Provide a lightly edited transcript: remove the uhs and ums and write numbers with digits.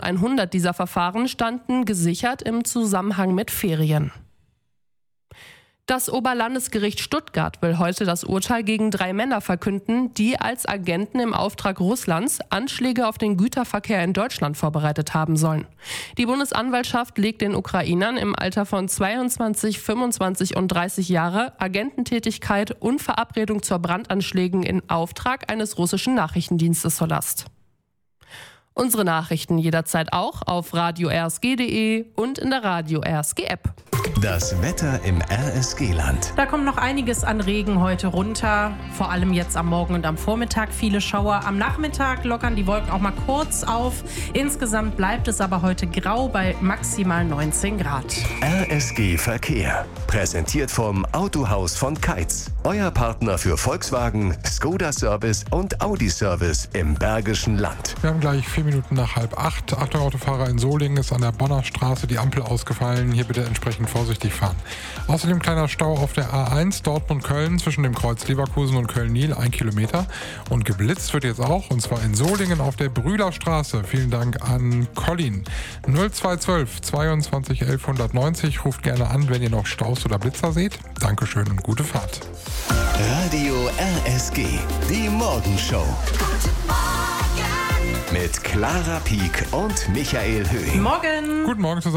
100 dieser Verfahren standen gesichert im Zusammenhang mit Ferien. Das Oberlandesgericht Stuttgart will heute das Urteil gegen 3 Männer verkünden, die als Agenten im Auftrag Russlands Anschläge auf den Güterverkehr in Deutschland vorbereitet haben sollen. Die Bundesanwaltschaft legt den Ukrainern im Alter von 22, 25 und 30 Jahre Agententätigkeit und Verabredung zur Brandanschlägen in Auftrag eines russischen Nachrichtendienstes zur Last. Unsere Nachrichten jederzeit auch auf radio-rsg.de und in der Radio RSG App. Das Wetter im RSG-Land. Da kommt noch einiges an Regen heute runter, vor allem jetzt am Morgen und am Vormittag viele Schauer. Am Nachmittag lockern die Wolken auch mal kurz auf. Insgesamt bleibt es aber heute grau bei maximal 19 Grad. RSG Verkehr, präsentiert vom Autohaus von Keitz. Euer Partner für Volkswagen, Skoda Service und Audi Service im Bergischen Land. Wir haben gleich 4 Minuten nach 7:30. Achtung, Autofahrer in Solingen ist an der Bonner Straße die Ampel ausgefallen. Hier bitte entsprechend vorsichtig fahren. Außerdem kleiner Stau auf der A1 Dortmund-Köln zwischen dem Kreuz Leverkusen und Köln-Nil, 1 Kilometer. Und geblitzt wird jetzt auch, und zwar in Solingen auf der Brühlerstraße. Vielen Dank an Colin. 0212 22 1190. Ruft gerne an, wenn ihr noch Staus oder Blitzer seht. Dankeschön und gute Fahrt. Radio RSG, die Morgenshow. Mit Clara Pieck und Michael Höhing. Morgen! Guten Morgen zusammen.